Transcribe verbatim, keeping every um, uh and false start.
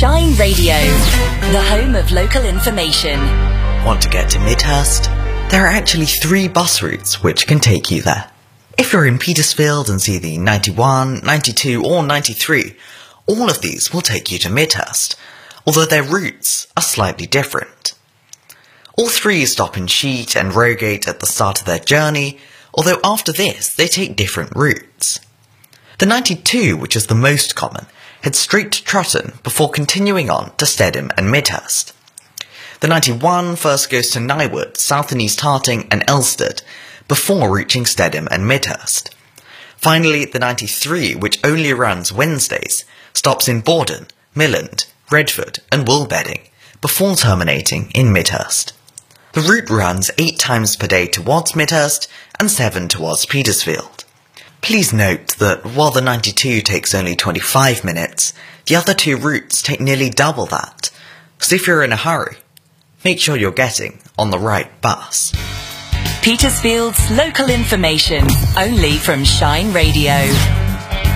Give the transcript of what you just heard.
Shine Radio, the home of local information. Want to get to Midhurst? There are actually three bus routes which can take you there. If you're in Petersfield and see the ninety-one, ninety-two or ninety-three, all of these will take you to Midhurst, although their routes are slightly different. All three stop in Sheet and Rogate at the start of their journey, although after this they take different routes. The ninety-two, which is the most common, heads straight to Trotton before continuing on to Stedham and Midhurst. The ninety-one first goes to Nywood, South and East Harting and Elstead, before reaching Stedham and Midhurst. Finally, the ninety-three, which only runs Wednesdays, stops in Borden, Milland, Redford and Woolbedding, before terminating in Midhurst. The route runs eight times per day towards Midhurst and seven towards Petersfield. Please note that while the ninety-two takes only twenty-five minutes, the other two routes take nearly double that. So if you're in a hurry, make sure you're getting on the right bus. Petersfield's local information, only from Shine Radio.